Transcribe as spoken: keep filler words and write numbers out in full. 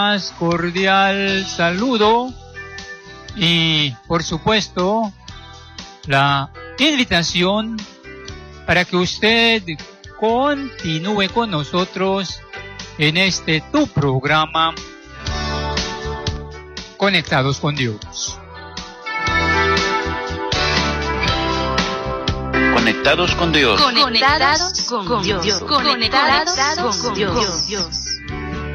Más cordial saludo y, por supuesto, la invitación para que usted continúe con nosotros en este tu programa Conectados con Dios. Conectados con Dios. Conectados con Dios. Conectados con Dios.